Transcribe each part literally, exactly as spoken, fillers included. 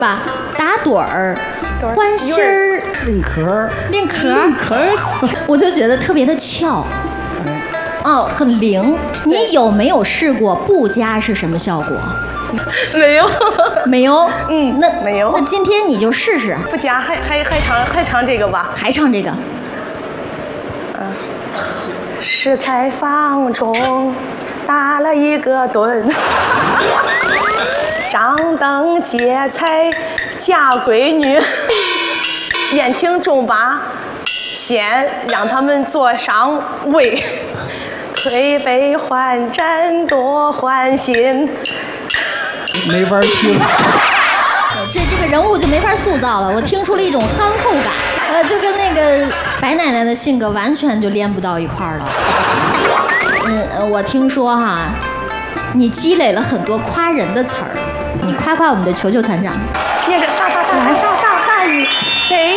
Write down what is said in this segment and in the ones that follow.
吧？打盹儿、换芯儿、 练壳、 练壳、练壳，我就觉得特别的翘。哦，很灵。你有没有试过不加是什么效果？ 没有， 没有。 嗯， 那没有。 那今天你就试试。 不加，还还还唱还唱这个吧？ 还唱这个。 嗯，食材房中打了一个盹，张灯结彩嫁闺女，宴请众把，先让他们坐上位。推杯换盏多欢心， 没法听。 这这个人物就没法塑造了，我听出了一种憨厚感，呃，就跟那个白奶奶的性格完全就连不到一块儿了。嗯，呃，我听说哈，你积累了很多夸人的词儿，你夸夸我们的球球团长。 念着大大大大大大大雨，哎，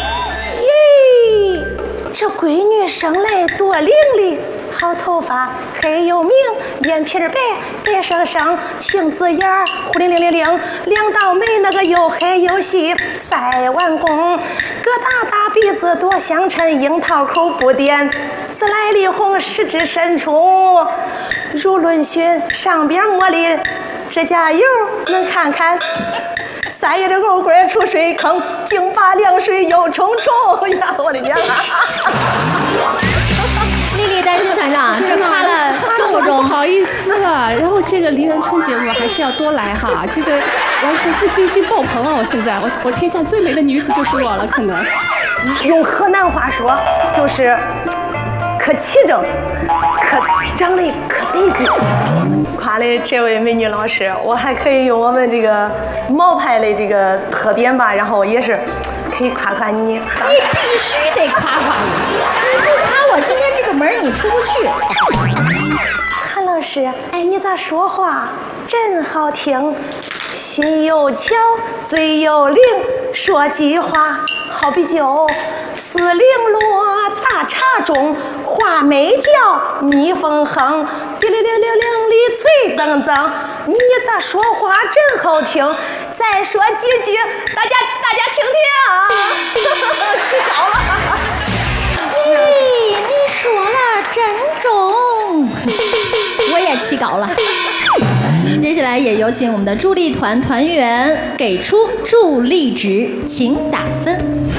耶，这闺女生来多伶俐。好头发黑又明，脸皮儿白白生生，杏子眼儿忽灵灵灵灵，两道眉那个又黑又细，腮弯弓，个大大鼻子多相衬，樱桃口不点，自来梨红十指深处如轮熏，上边抹的指甲油能看看。三月的藕棍出水坑，净把凉水又冲冲呀！我的娘啊！ 丽丽担心团长，这夸了中不中？ 不好意思了，然后这个梨园春节目还是要多来哈，这个完全自信心爆棚啊！我现在我我天下最美的女子就是我了，可能。 用河南话说就是可齐整，可长得可得劲。夸的这位美女老师，我还可以用我们这个毛派的这个特点吧，然后也是可以夸夸你。 你必须得夸夸我，你不夸我，今天这个门你出不去。 韩老师，哎，你咋说话真好听，心又巧，嘴又灵，说句话好比酒，丝绫罗大茶中，话没叫蜜蜂哼，滴哩哩哩哩哩脆铮铮。你咋说话真好听，再说几句，大家大家听听。起高了。 咦，你说了真中，我也起稿了。接下来也有请我们的助力团团员给出助力值，请打分。